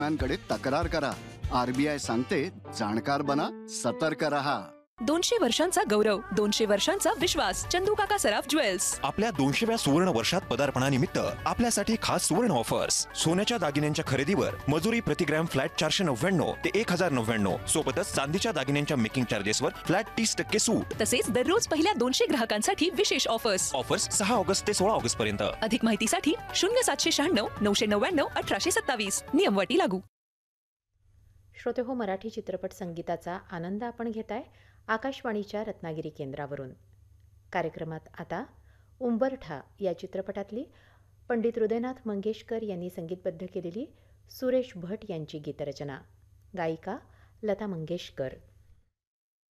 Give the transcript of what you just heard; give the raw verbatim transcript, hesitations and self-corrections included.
कडे तक्रार करा. आरबीआय सांगते, जाणकार बना, सतर्क रहा. दोनशे वर्षांचा गौरव, दोनशे वर्षांचा विश्वास. चंदू काका सराफ ज्वेल्स. आपल्या दोनशेव्या सुवर्ण वर्षात पदार्पणानिमित्त आपल्यासाठी खास सुवर्ण ऑफर्स. सोन्याच्या दागिन्यांच्या खरेदीवर मजुरी प्रतिग्रॅम फ्लॅट चारशे नव्याण्णव ते एक हजार नव्याण्णव. सोबतच चांदीच्या दागिन्यांच्या मेकिंग चार्जेसवर फ्लॅट तीस टक्के सूट. तसेच दररोज पहिल्या दोनशे ग्राहकांसाठी विशेष ऑफर्स. ऑफर्स सहा ऑगस्ट ते सोळा ऑगस्ट पर्यंत. अधिक माहितीसाठी शून्य सातशे शहाण्णव नऊशे नव्याण्णव अठराशे सत्तावीस. नियमवटी लागू. श्रोते हो, मराठी चित्रपट संगीताचा आनंद आपण घेताय आकाशवाणीच्या रत्नागिरी केंद्रावरून. कार्यक्रमात आता उंबरठा या चित्रपटातली पंडित हृदयनाथ मंगेशकर यांनी संगीतबद्ध केलेली सुरेश भट यांची गीतरचना. गायिका लता मंगेशकर.